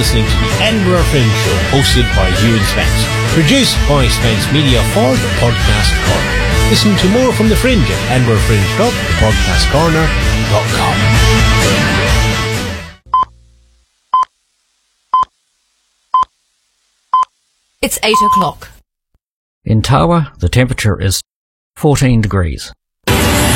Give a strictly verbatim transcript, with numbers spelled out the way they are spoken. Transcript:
listening to the Edinburgh Fringe Show, hosted by Ewan Spence, produced by Spence Media for the Podcast Corner. Listen to more from the Fringe at edinburgh fringe dot the podcast corner dot com. It's eight o'clock. In Tawa, the temperature is fourteen degrees.